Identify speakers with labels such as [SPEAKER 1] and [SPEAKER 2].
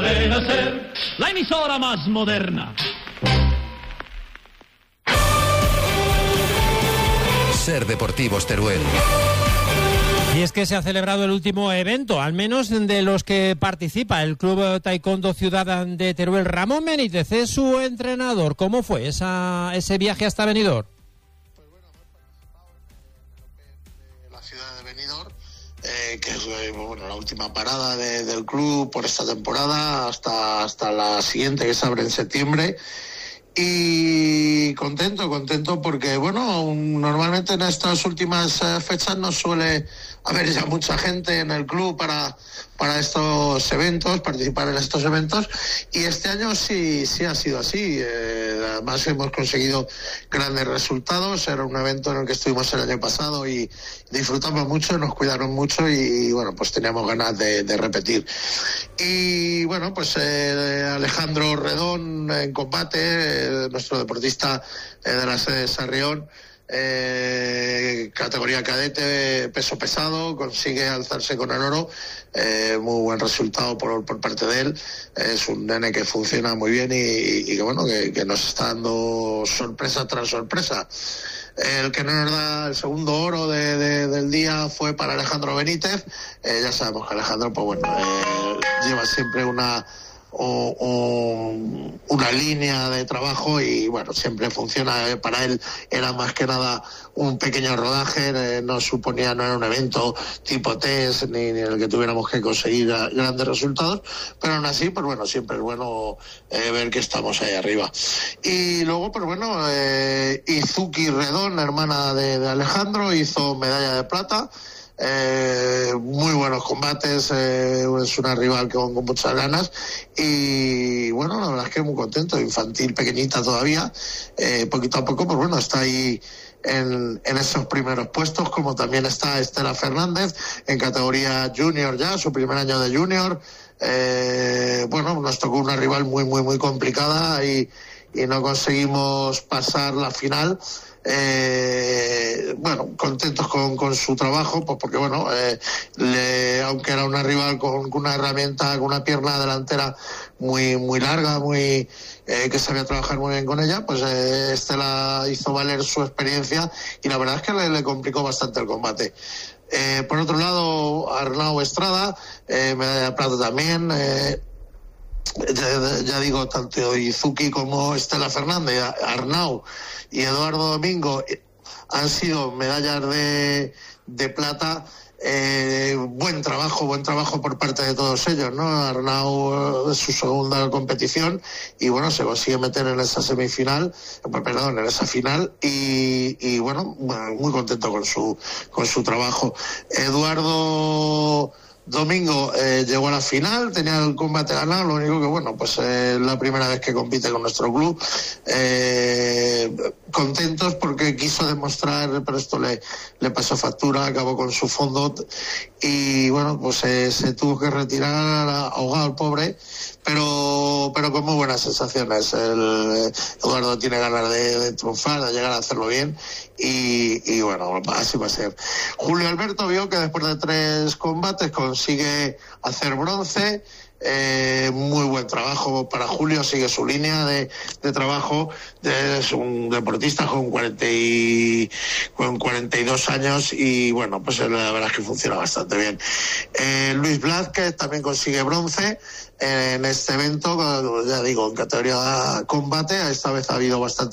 [SPEAKER 1] Cadena Ser, la emisora más moderna.
[SPEAKER 2] Ser Deportivos Teruel.
[SPEAKER 3] Y es que se ha celebrado el último evento, al menos de los que participa el Club Taekwondo Ciudad de Teruel. Ramón Benítez es su entrenador. ¿Cómo fue ese viaje hasta Benidorm?
[SPEAKER 4] Pues bueno, hemos participado en la ciudad de Benidorm, que es bueno, la última parada del club por esta temporada hasta la siguiente, que se abre en septiembre. Y contento porque, bueno, normalmente en estas últimas fechas no suele haber ya mucha gente en el club para estos eventos, participar en estos eventos, y este año sí ha sido así. Además hemos conseguido grandes resultados. Era un evento en el que estuvimos el año pasado y disfrutamos mucho, nos cuidaron mucho y bueno, pues teníamos ganas de repetir. Y bueno, pues Alejandro Redón en combate, nuestro deportista de la sede de Sarrión, categoría cadete, peso pesado, consigue alzarse con el oro. Muy buen resultado por parte de él. Es un nene que funciona muy bien y que bueno, que nos está dando sorpresa tras sorpresa. El que no nos da el segundo oro del día fue para Alejandro Benítez. Ya sabemos que Alejandro, pues bueno, lleva siempre una línea de trabajo y bueno, siempre funciona. Para él era más que nada un pequeño rodaje, no era un evento tipo test ni en el que tuviéramos que conseguir grandes resultados, pero aún así, pues bueno, siempre es bueno ver que estamos ahí arriba. Y luego, pues bueno, Izuki Redón, hermana de Alejandro, hizo medalla de plata. Muy buenos combates, es una rival con muchas ganas y bueno, la verdad es que muy contento. Infantil, pequeñita todavía, poquito a poco, pues bueno, está ahí en esos primeros puestos, como también está Estela Fernández en categoría junior, ya su primer año de junior. Bueno, nos tocó una rival muy complicada y no conseguimos pasar la final. Bueno, contentos con su trabajo, pues porque bueno, aunque era una rival con una herramienta, con una pierna delantera muy larga, que sabía trabajar muy bien con ella, pues Estela hizo valer su experiencia y la verdad es que le complicó bastante el combate. Por otro lado, Arnau Estrada, medalla de plata también. Ya digo, tanto Izuki como Estela Fernández, Arnau y Eduardo Domingo han sido medallas de plata. Buen trabajo por parte de todos ellos, ¿no? Arnau es su segunda competición y bueno, se consigue meter en esa semifinal, en esa final y bueno, muy contento con su trabajo. Eduardo Domingo llegó a la final, tenía el combate ganado, lo único que bueno, pues la primera vez que compite con nuestro club. Contentos porque quiso demostrar, pero esto le pasó factura, acabó con su fondo y bueno, pues se tuvo que retirar ahogado el pobre, pero con muy buenas sensaciones. Eduardo tiene ganas de triunfar, de llegar a hacerlo bien y bueno, así va a ser. Julio Alberto vio que después de 3 combates consigue hacer bronce. Muy buen trabajo para Julio, sigue su línea de trabajo. Es un deportista con 42 años y bueno, pues la verdad es que funciona bastante bien. Luis Blázquez también consigue bronce en este evento, ya digo, en categoría combate. Esta vez ha habido bastante